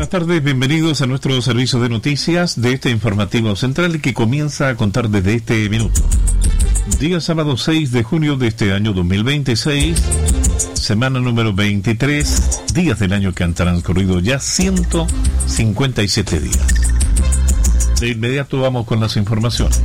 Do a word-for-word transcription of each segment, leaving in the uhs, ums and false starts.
Buenas tardes, bienvenidos a nuestro servicio de noticias de este informativo central que comienza a contar desde este minuto. Día sábado seis de junio de este año dos mil veintiséis, semana número veintitrés, días del año que han transcurrido ya ciento cincuenta y siete días. De inmediato vamos con las informaciones.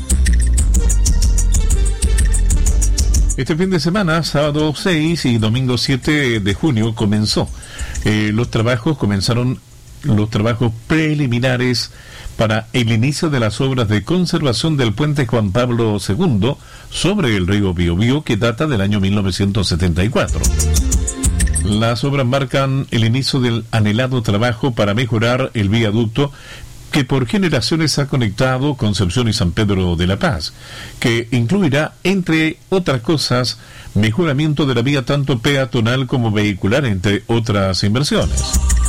Este fin de semana, sábado seis y domingo siete de junio, comenzó. Eh, los trabajos comenzaron, los trabajos preliminares para el inicio de las obras de conservación del puente Juan Pablo segundo sobre el río Biobío, que data del año mil novecientos setenta y cuatro. Las obras marcan el inicio del anhelado trabajo para mejorar el viaducto que por generaciones ha conectado Concepción y San Pedro de la Paz, que incluirá, entre otras cosas, mejoramiento de la vía tanto peatonal como vehicular, entre otras inversiones.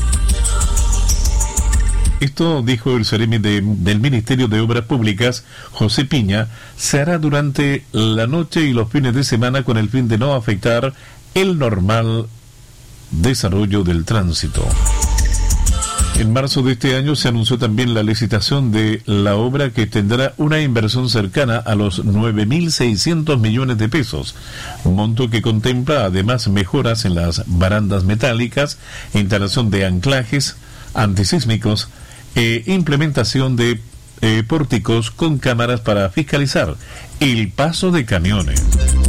Esto, dijo el seremi de, del Ministerio de Obras Públicas, José Piña, se hará durante la noche y los fines de semana con el fin de no afectar el normal desarrollo del tránsito. En marzo de este año se anunció también la licitación de la obra, que tendrá una inversión cercana a los nueve mil seiscientos millones de pesos, monto que contempla además mejoras en las barandas metálicas, instalación de anclajes antisísmicos e implementación de eh, pórticos con cámaras para fiscalizar el paso de camiones.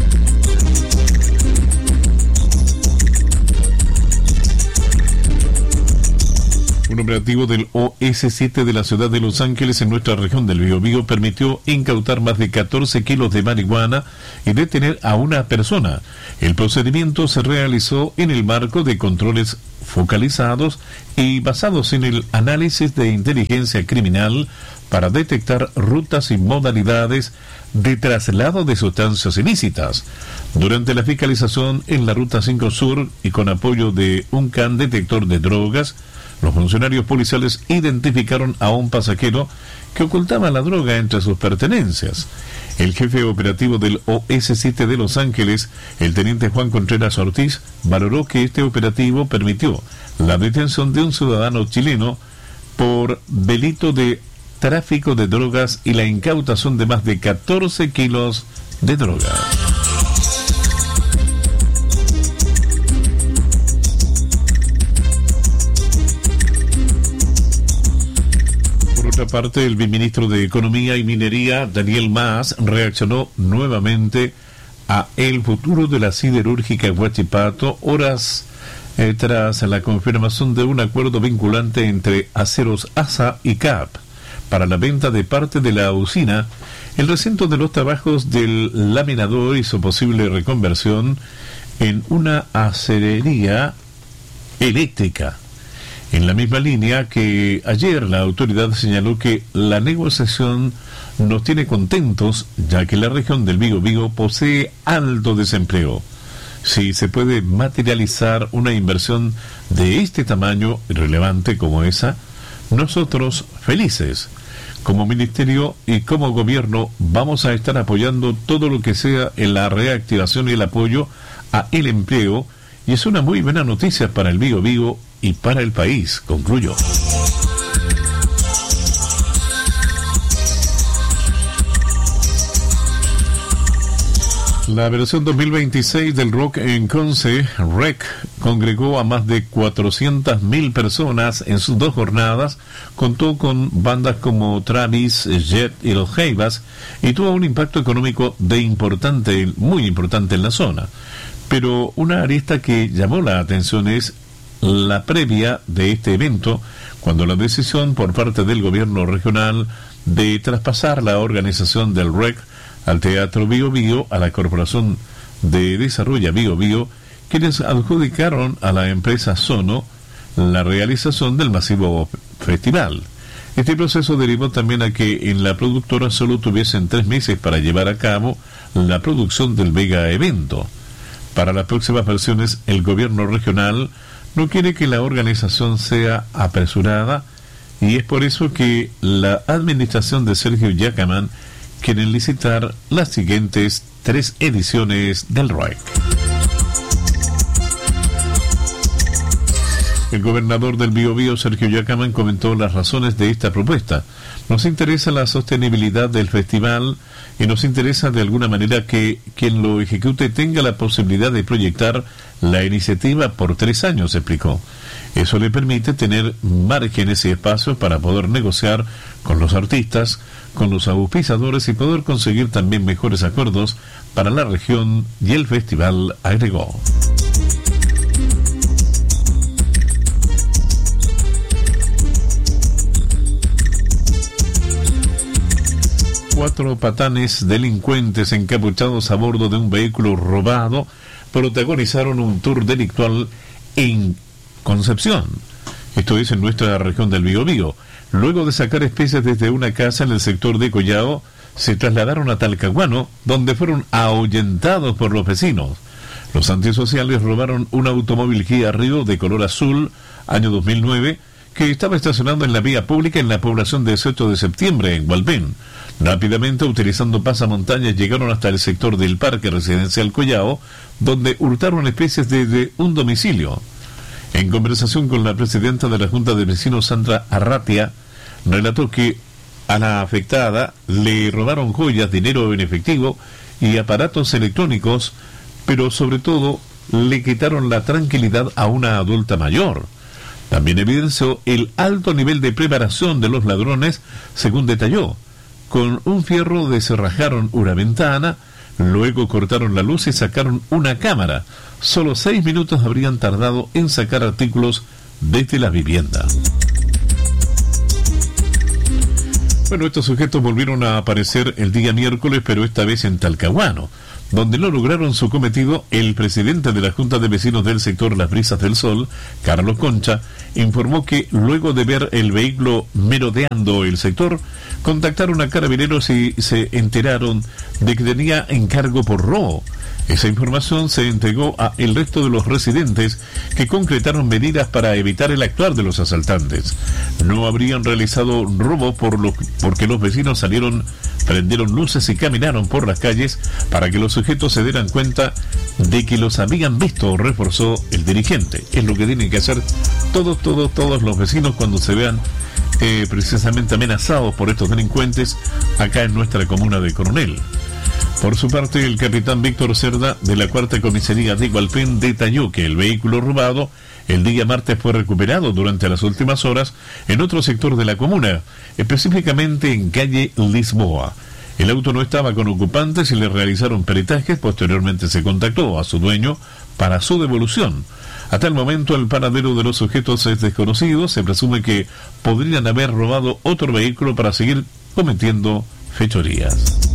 Un operativo del O S siete de la ciudad de Los Ángeles en nuestra región del Biobío permitió incautar más de catorce kilos de marihuana y detener a una persona. El procedimiento se realizó en el marco de controles focalizados y basados en el análisis de inteligencia criminal para detectar rutas y modalidades de traslado de sustancias ilícitas. Durante la fiscalización en la Ruta cinco Sur y con apoyo de un can detector de drogas, los funcionarios policiales identificaron a un pasajero que ocultaba la droga entre sus pertenencias. El jefe operativo del O S siete de Los Ángeles, el teniente Juan Contreras Ortiz, valoró que este operativo permitió la detención de un ciudadano chileno por delito de tráfico de drogas y la incautación de más de catorce kilos de droga. Por otra parte, el viceministro de Economía y Minería, Daniel Mas, reaccionó nuevamente a el futuro de la siderúrgica Huachipato, horas eh, tras la confirmación de un acuerdo vinculante entre Aceros A S A y C A P para la venta de parte de la usina. El recinto de los trabajos del laminador y su posible reconversión en una acerería eléctrica. En la misma línea que ayer la autoridad señaló que la negociación nos tiene contentos, ya que la región del Biobío posee alto desempleo. Si se puede materializar una inversión de este tamaño relevante como esa, nosotros felices. Como ministerio y como gobierno vamos a estar apoyando todo lo que sea en la reactivación y el apoyo a el empleo, y es una muy buena noticia para el Biobío y para el país, concluyó. La versión dos mil veintiséis del Rock en Conce, R E C, congregó a más de cuatrocientas mil personas en sus dos jornadas, contó con bandas como Travis, Jet y Los Jaivas, y tuvo un impacto económico de importante, muy importante en la zona. Pero una arista que llamó la atención es la previa de este evento, cuando la decisión por parte del gobierno regional de traspasar la organización del R E C al Teatro Biobío a la Corporación de Desarrollo Biobío, quienes adjudicaron a la empresa Sono la realización del masivo festival. Este proceso derivó también a que en la productora solo tuviesen tres meses para llevar a cabo la producción del Vega evento. Para las próximas versiones, el gobierno regional no quiere que la organización sea apresurada, y es por eso que la administración de Sergio Yacamán quiere licitar las siguientes tres ediciones del R E C. El gobernador del Biobío, Sergio Yacamán, comentó las razones de esta propuesta. Nos interesa la sostenibilidad del festival y nos interesa de alguna manera que quien lo ejecute tenga la posibilidad de proyectar la iniciativa por tres años, explicó. Eso le permite tener márgenes y espacios para poder negociar con los artistas, con los auspiciadores y poder conseguir también mejores acuerdos para la región y el festival, agregó. Cuatro patanes delincuentes encapuchados a bordo de un vehículo robado protagonizaron un tour delictual en Concepción. Esto es en nuestra región del Biobío. Luego de sacar especies desde una casa en el sector de Collao, se trasladaron a Talcahuano, donde fueron ahuyentados por los vecinos. Los antisociales robaron un automóvil Kia Rio de color azul, año dos mil nueve, que estaba estacionado en la vía pública en la población dieciocho de septiembre, en Hualpén. Rápidamente, utilizando pasamontañas, llegaron hasta el sector del Parque Residencial Collao, donde hurtaron especies desde un domicilio. En conversación con la presidenta de la Junta de Vecinos, Sandra Arratia, relató que a la afectada le robaron joyas, dinero en efectivo y aparatos electrónicos, pero sobre todo le quitaron la tranquilidad a una adulta mayor. También evidenció el alto nivel de preparación de los ladrones, según detalló. Con un fierro descerrajaron una ventana, luego cortaron la luz y sacaron una cámara. Solo seis minutos habrían tardado en sacar artículos desde la vivienda. Bueno, estos sujetos volvieron a aparecer el día miércoles, pero esta vez en Talcahuano, donde no lograron su cometido. El presidente de la Junta de Vecinos del sector Las Brisas del Sol, Carlos Concha, informó que luego de ver el vehículo merodeando el sector, contactaron a carabineros y se enteraron de que tenía encargo por robo. Esa información se entregó a el resto de los residentes, que concretaron medidas para evitar el actuar de los asaltantes. No habrían realizado robo por lo, porque los vecinos salieron, prendieron luces y caminaron por las calles para que los sujetos se dieran cuenta de que los habían visto, reforzó el dirigente. Es lo que tienen que hacer todos, todos, todos los vecinos cuando se vean eh, precisamente amenazados por estos delincuentes acá en nuestra comuna de Coronel. Por su parte, el capitán Víctor Cerda, de la cuarta comisaría de Hualpén, detalló que el vehículo robado el día martes fue recuperado durante las últimas horas en otro sector de la comuna, específicamente en calle Lisboa. El auto no estaba con ocupantes y le realizaron peritajes. Posteriormente se contactó a su dueño para su devolución. Hasta el momento, el paradero de los sujetos es desconocido. Se presume que podrían haber robado otro vehículo para seguir cometiendo fechorías.